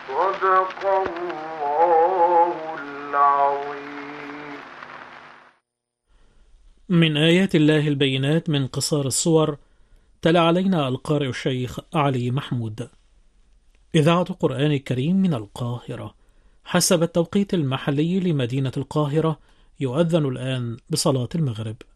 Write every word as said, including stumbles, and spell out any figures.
صدق الله العظيم. من آيات الله البينات من قصار الصور، تلا علينا القارئ الشيخ علي محمود. إذاعة القرآن الكريم من القاهرة. حسب التوقيت المحلي لمدينة القاهرة يؤذن الآن بصلاة المغرب.